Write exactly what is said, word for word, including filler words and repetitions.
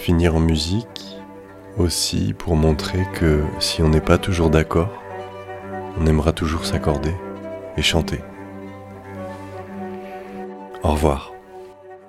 finir en musique aussi pour montrer que si on n'est pas toujours d'accord, on aimera toujours s'accorder et chanter. Au revoir.